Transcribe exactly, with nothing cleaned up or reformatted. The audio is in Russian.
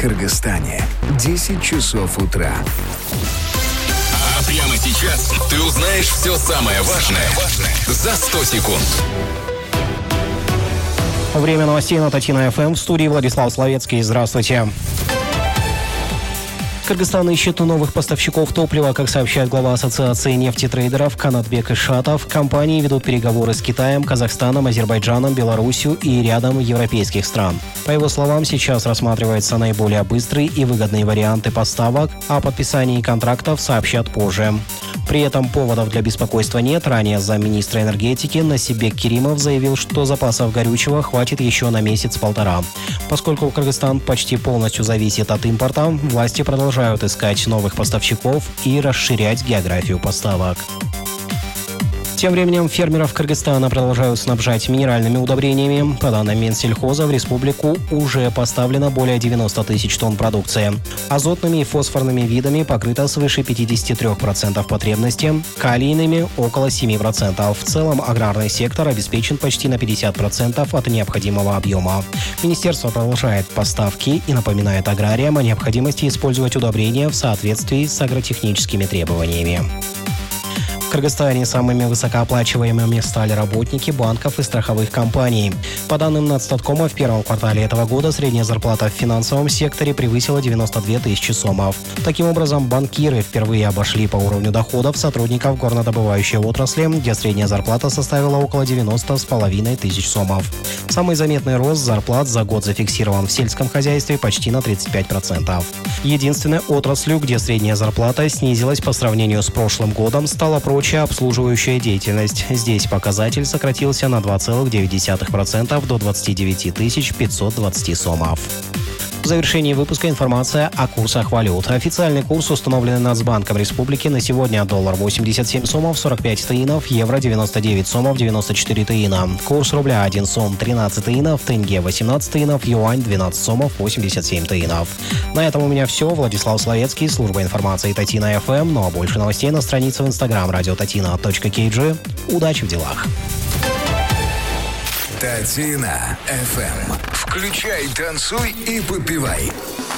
Кыргызстане. десять часов утра. А прямо сейчас ты узнаешь все самое важное за сто секунд. Время новостей на Татина эф эм. В студии Владислав Словецкий. Здравствуйте. Кыргызстан ищет новых поставщиков топлива. Как сообщает глава Ассоциации нефтетрейдеров Канатбек Ишатов, компании ведут переговоры с Китаем, Казахстаном, Азербайджаном, Беларусью и рядом европейских стран. По его словам, сейчас рассматриваются наиболее быстрые и выгодные варианты поставок, а о подписании контрактов сообщат позже. При этом поводов для беспокойства нет. Ранее замминистра энергетики Насибек Керимов заявил, что запасов горючего хватит еще на месяц-полтора. Поскольку Кыргызстан почти полностью зависит от импорта, власти продолжают искать новых поставщиков и расширять географию поставок. Тем временем фермеров Кыргызстана продолжают снабжать минеральными удобрениями. По данным Минсельхоза, в республику уже поставлено более девяноста тысяч тонн продукции. Азотными и фосфорными видами покрыто свыше пятьдесят три процента потребности, калийными – около семи процентов. В целом аграрный сектор обеспечен почти на пятьдесят процентов от необходимого объема. Министерство продолжает поставки и напоминает аграриям о необходимости использовать удобрения в соответствии с агротехническими требованиями. В Кыргызстане самыми высокооплачиваемыми стали работники банков и страховых компаний. По данным Нацстаткома, в первом квартале этого года средняя зарплата в финансовом секторе превысила девяносто две тысячи сомов. Таким образом, банкиры впервые обошли по уровню доходов сотрудников горнодобывающей отрасли, где средняя зарплата составила около девяноста с половиной тысяч сомов. Самый заметный рост зарплат за год зафиксирован в сельском хозяйстве почти на тридцать пять процентов. Единственной отраслью, где средняя зарплата снизилась по сравнению с прошлым годом, стала прочая обслуживающая деятельность. Здесь показатель сократился на два целых девять десятых процента до двадцати девяти тысяч пятисот двадцати сомов. В завершении выпуска информация о курсах валют. Официальный курс, установленный Нацбанком Республики, на сегодня: доллар восемьдесят семь сомов сорок пять тиынов, евро девяносто девять сомов девяносто четыре тиына. Курс рубля один сом тринадцать тиынов, тенге восемнадцать тиынов, юань двенадцать сомов восемьдесят семь тиынов. На этом у меня все. Владислав Словецкий, служба информации Татина эф эм. Ну а больше новостей на странице в инстаграм радио татина точка кей джи. Удачи в делах. Татина эф эм. Включай, танцуй и попивай.